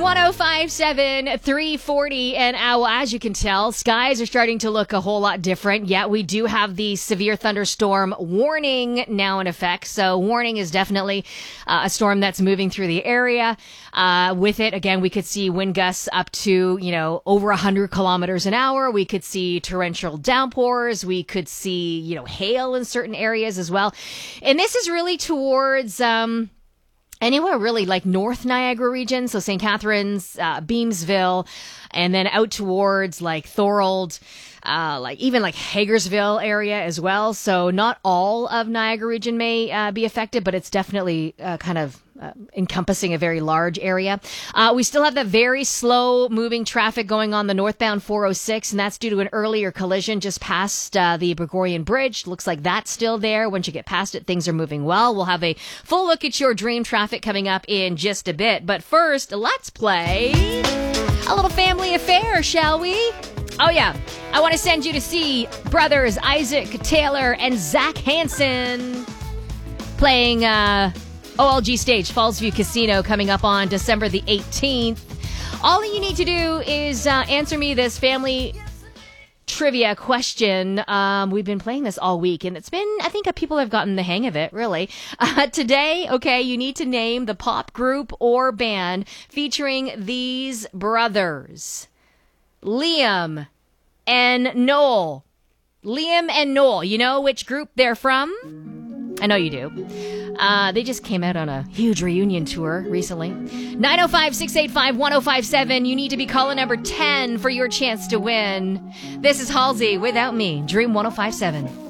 1057 340. And as you can tell, skies are starting to look a whole lot different. Yet we do have the severe thunderstorm warning now in effect. So warning is definitely a storm that's moving through the area. With it, again, we could see wind gusts up to, over 100 kilometers an hour. We could see torrential downpours. We could see, hail in certain areas as well. And this is really towards, anywhere really like North Niagara region. So St. Catharines, Beamsville, and then out towards like Thorold, even Hagersville area as well. So not all of Niagara region may be affected, but it's definitely encompassing a very large area. We still have that very slow moving traffic going on the northbound 406, and that's due to an earlier collision just past the Gregorian Bridge. Looks like that's still there. Once you get past it, things are moving well. We'll have a full look at your dream traffic coming up in just a bit. But first, let's play a little family affair, shall we? Oh, yeah. I want to send you to see brothers Isaac Taylor and Zach Hansen playing OLG Stage, Fallsview Casino, coming up on December the 18th. All you need to do is answer me this family trivia question. We've been playing this all week, and it's been, I think people have gotten the hang of it, really. Today, you need to name the pop group or band featuring these brothers. Liam and Noel. Liam and Noel. You know which group they're from? I know you do. They just came out on a huge reunion tour recently. 905-685-1057. You need to be caller number 10 for your chance to win. This is Halsey, Without Me, Dream 1057.